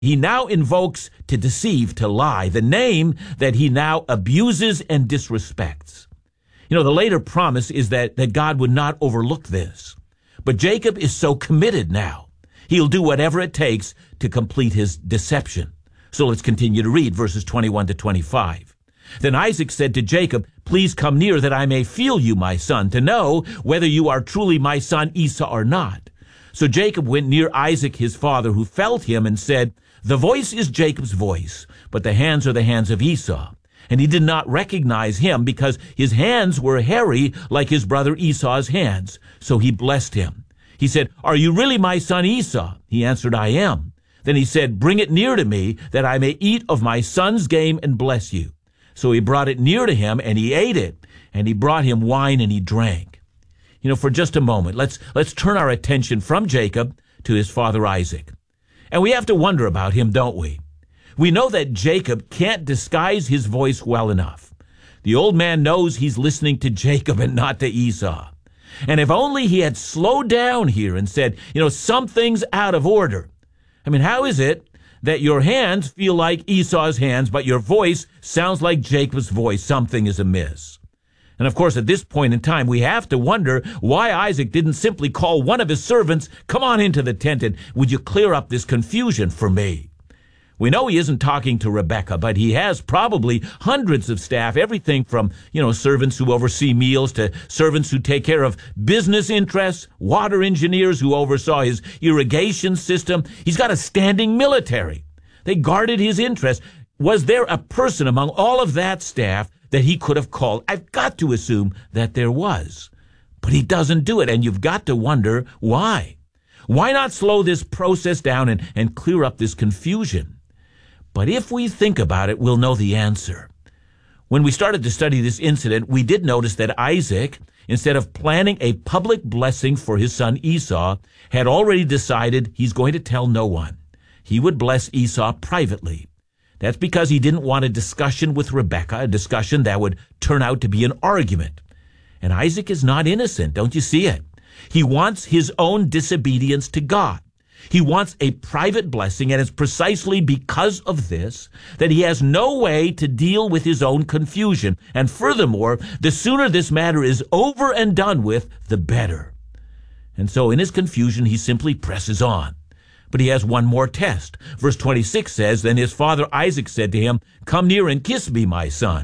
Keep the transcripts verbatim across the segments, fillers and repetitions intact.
he now invokes to deceive, to lie, the name that he now abuses and disrespects. You know, the later promise is that, that God would not overlook this. But Jacob is so committed now. He'll do whatever it takes to complete his deception. So let's continue to read verses twenty-one to twenty-five. Then Isaac said to Jacob, "Please come near that I may feel you, my son, to know whether you are truly my son Esau or not." So Jacob went near Isaac his father, who felt him and said, "The voice is Jacob's voice, but the hands are the hands of Esau." And he did not recognize him because his hands were hairy like his brother Esau's hands. So he blessed him. He said, "Are you really my son Esau?" He answered, "I am." Then he said, "Bring it near to me, that I may eat of my son's game and bless you." So he brought it near to him, and he ate it, and he brought him wine, and he drank. You know, for just a moment, let's let's turn our attention from Jacob to his father Isaac. And we have to wonder about him, don't we? We know that Jacob can't disguise his voice well enough. The old man knows he's listening to Jacob and not to Esau. And if only he had slowed down here and said, you know, something's out of order. I mean, how is it that your hands feel like Esau's hands, but your voice sounds like Jacob's voice? Something is amiss. And of course, at this point in time, we have to wonder why Isaac didn't simply call one of his servants, "Come on into the tent, and would you clear up this confusion for me?" We know he isn't talking to Rebekah, but he has probably hundreds of staff, everything from, you know, servants who oversee meals to servants who take care of business interests, water engineers who oversaw his irrigation system. He's got a standing military. They guarded his interests. Was there a person among all of that staff that he could have called? I've got to assume that there was. But he doesn't do it, and you've got to wonder why. Why not slow this process down and, and clear up this confusion? But if we think about it, we'll know the answer. When we started to study this incident, we did notice that Isaac, instead of planning a public blessing for his son Esau, had already decided he's going to tell no one. He would bless Esau privately. That's because he didn't want a discussion with Rebekah, a discussion that would turn out to be an argument. And Isaac is not innocent, don't you see it? He wants his own disobedience to God. He wants a private blessing, and it's precisely because of this that he has no way to deal with his own confusion. And furthermore, the sooner this matter is over and done with, the better. And so in his confusion, he simply presses on. But he has one more test. Verse twenty-six says, "Then his father Isaac said to him, 'Come near and kiss me, my son.'"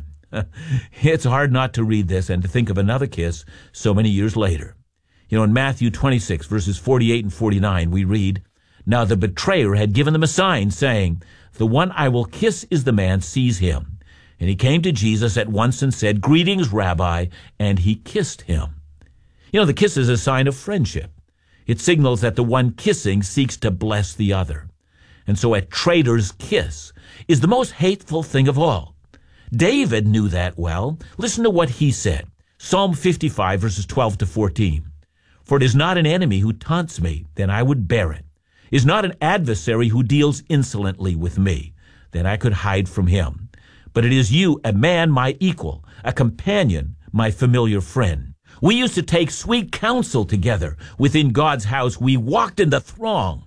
It's hard not to read this and to think of another kiss so many years later. You know, in Matthew twenty-six, verses forty-eight and forty-nine, we read, "Now the betrayer had given them a sign, saying, 'The one I will kiss is the man, seize him.' And he came to Jesus at once and said, 'Greetings, Rabbi,' and he kissed him." You know, the kiss is a sign of friendship. It signals that the one kissing seeks to bless the other. And so a traitor's kiss is the most hateful thing of all. David knew that well. Listen to what he said. Psalm fifty-five, verses twelve to fourteen. "For it is not an enemy who taunts me, then I would bear it. Is not an adversary who deals insolently with me, then I could hide from him. But it is you, a man my equal, a companion, my familiar friend. We used to take sweet counsel together. Within God's house we walked in the throng."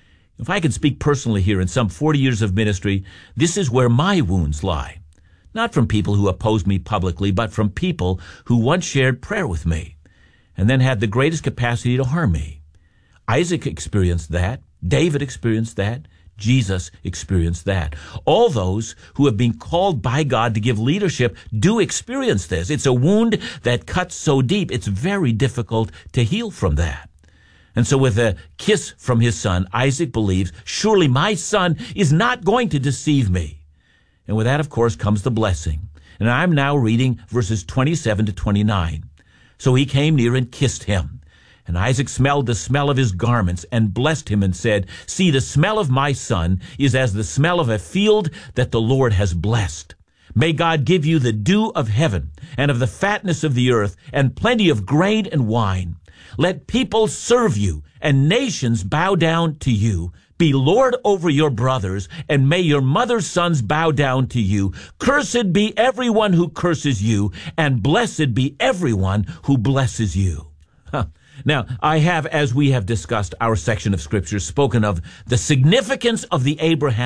If I can speak personally here, in some forty years of ministry, this is where my wounds lie. Not from people who opposed me publicly, but from people who once shared prayer with me, and then had the greatest capacity to harm me. Isaac experienced that. David experienced that. Jesus experienced that. All those who have been called by God to give leadership do experience this. It's a wound that cuts so deep, it's very difficult to heal from that. And so with a kiss from his son, Isaac believes, surely my son is not going to deceive me. And with that, of course, comes the blessing. And I'm now reading verses twenty-seven to twenty-nine. "So he came near and kissed him. And Isaac smelled the smell of his garments and blessed him and said, 'See, the smell of my son is as the smell of a field that the Lord has blessed. May God give you the dew of heaven and of the fatness of the earth and plenty of grain and wine. Let people serve you and nations bow down to you. Be Lord over your brothers, and may your mother's sons bow down to you. Cursed be everyone who curses you, and blessed be everyone who blesses you.'" Huh. Now, I have, as we have discussed our section of Scripture, spoken of the significance of the Abraham